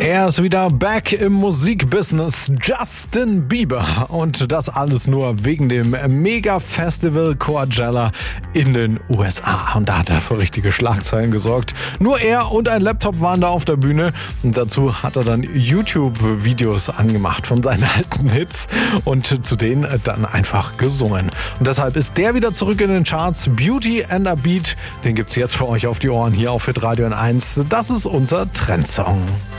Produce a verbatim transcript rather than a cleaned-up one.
Er ist wieder back im Musikbusiness, Justin Bieber. Und das alles nur wegen dem Mega-Festival Coachella in den U S A. Und da hat er für richtige Schlagzeilen gesorgt. Nur er und ein Laptop waren da auf der Bühne. Und dazu hat er dann YouTube-Videos angemacht von seinen alten Hits und zu denen dann einfach gesungen. Und deshalb ist der wieder zurück in den Charts. Beauty and a Beat, den gibt's jetzt für euch auf die Ohren hier auf Hitradio N eins. Das ist unser Trendsong.